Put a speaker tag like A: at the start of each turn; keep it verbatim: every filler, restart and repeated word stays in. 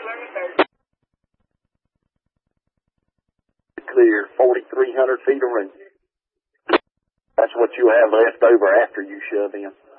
A: Clear forty-three hundred feet of room. That's what you'll have left over after you shove in.